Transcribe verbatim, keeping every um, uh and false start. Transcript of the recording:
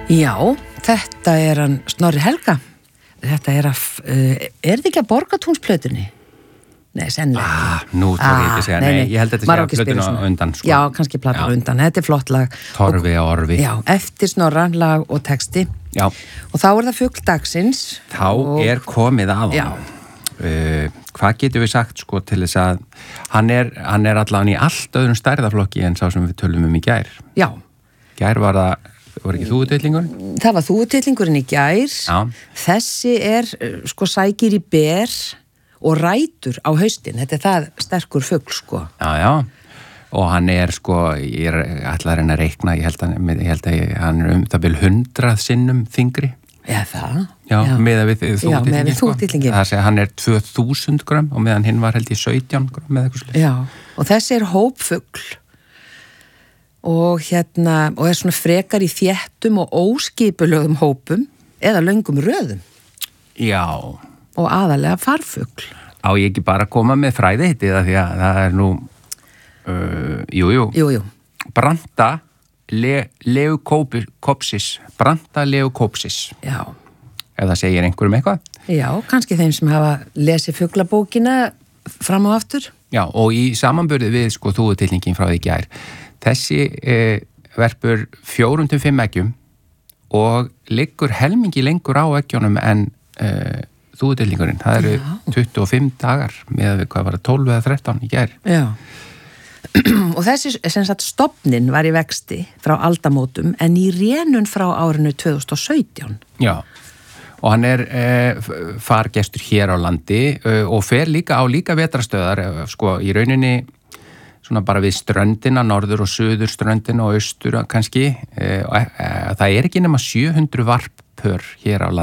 Já, þetta er hann Snorri Helga. Þetta er að, uh, er þið ekki að Borgatúnsplötunni? Nei, sennilega ekki. Ah, nú þarf ég ekki að segja, nei, nei, ég held að þetta sé plötuna á undan, sko. Já, kannski platan á undan, þetta er flott lag. Torfi og orfi. Já, eftir Snorra, lag og texti. Já. Og þá er það fugl dagsins. Þá og... er komið að honum. Uh, hvað getum við sagt, sko, til þess að hann er, hann er allavega í allt öðrum stærðaflokki en sá sem við tölum um í gær. Já. Gær var það, var ekki þúfutillingurinn? Það var þúfutillingurinn í gær. Já. Þessi er, sko, sækir í ber og rætur á haustin. Þetta er það sterkur fugl, sko. Já, já. Og hann er, sko, ég er allar en að reikna, ég held að, ég held að hann er um það vil hundrað sinnum þingri. Já, það. Já, já. Meða við þúfutillingin, já, með þúfutillingin. Það segja, hann er tvö þúsund grömm og meðan hinn var held ég sautján grömm með eitthvað slið. Já, og þessi er hópfugl. Og hérna, og er svona frekar í þéttum og óskipulögum hópum eða löngum röðum. Já. Og aðalega farfugl. Á ég ekki bara að koma með fræði hittið því að það er nú uh, jú, jú. Jú, jú. Branda le, leukopsis. Branda leukopsis. Já. Ef það segir einhverjum eitthvað. Já, kannski þeim sem hafa lesið fuglabókina fram og aftur. Já, og í samanburði við sko þúfutillingin frá því gær. Þessi eh, verpur fjórum til fimm eggjum og liggur helmingi lengur á eggjónum en eh, þúfutillingurinn. Það eru Já. tuttugu og fimm dagar með að við hvað var það tólf eða þrettán í gær. Já. Og þessi sem sagt stofnin var í vexti frá aldamótum en í rénun frá árinu tvö þúsund og sautján. Já. Og hann er eh, fargestur hér á landi eh, og fer líka á líka vetrastöðar, eh, sko í rauninni svona bara við ströndina, norður og suður ströndina og austur kannski. Eh, og, eh, það er ekki nema sjö hundruð varppör hér á landi.